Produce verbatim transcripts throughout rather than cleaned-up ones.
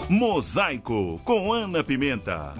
Mosaico com Ana Pimenta.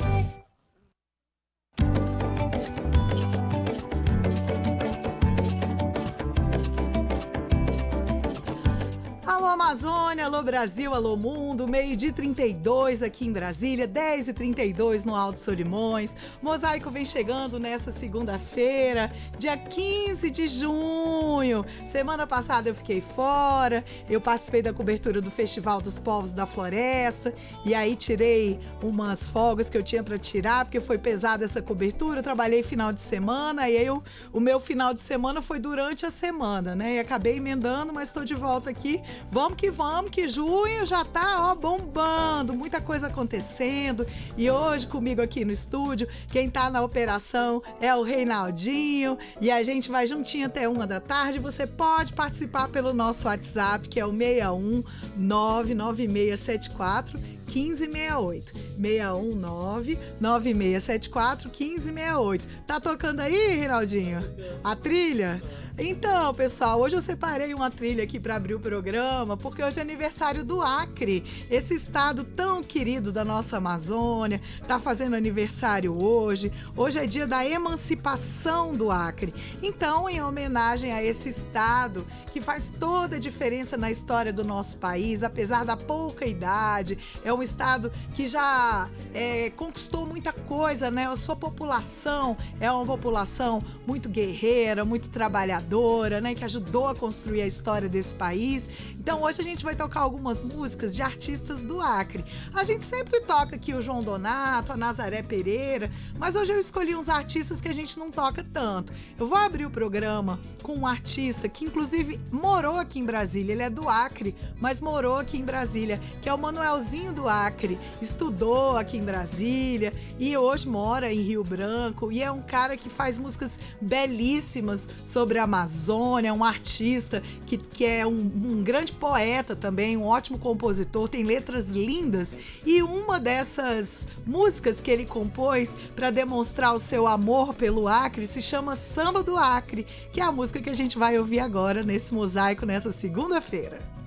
Alô Amazônia, alô Brasil, alô mundo, meio-dia e trinta e dois aqui em Brasília, dez e trinta e dois no Alto Solimões. Mosaico vem chegando nessa segunda-feira, dia quinze de junho. Semana passada eu fiquei fora, eu participei da cobertura do Festival dos Povos da Floresta e aí tirei umas folgas que eu tinha para tirar, porque foi pesada essa cobertura. Eu trabalhei final de semana e aí eu, o meu final de semana foi durante a semana, né? E acabei emendando, mas estou de volta aqui. Vamos que vamos, que junho já tá, ó, bombando, muita coisa acontecendo. E hoje comigo aqui no estúdio, quem tá na operação é o Reinaldinho. E a gente vai juntinho até uma da tarde. Você pode participar pelo nosso WhatsApp, que é o seis um nove nove seis sete quatro um cinco seis oito. seis um nove nove seis sete quatro um cinco seis oito. Tá tocando aí, Reinaldinho? A trilha? Então, pessoal, hoje eu separei uma trilha aqui para abrir o programa, porque hoje é aniversário do Acre, esse estado tão querido da nossa Amazônia, tá fazendo aniversário hoje. Hoje é dia da emancipação do Acre. Então, em homenagem a esse estado que faz toda a diferença na história do nosso país, apesar da pouca idade, é um estado que já é, conquistou muita coisa, né? A sua população é uma população muito guerreira, muito trabalhadora, né, que ajudou a construir a história desse país. Então hoje a gente vai tocar algumas músicas de artistas do Acre. A gente sempre toca aqui o João Donato, a Nazaré Pereira, mas hoje eu escolhi uns artistas que a gente não toca tanto. Eu vou abrir o programa com um artista que inclusive morou aqui em Brasília, ele é do Acre, mas morou aqui em Brasília, que é o Manuelzinho do Acre, estudou aqui em Brasília e hoje mora em Rio Branco e é um cara que faz músicas belíssimas sobre a Amazônia, um artista que, que é um, um grande poeta também, um ótimo compositor, tem letras lindas e uma dessas músicas que ele compôs para demonstrar o seu amor pelo Acre se chama Samba do Acre, que é a música que a gente vai ouvir agora nesse mosaico nessa segunda-feira.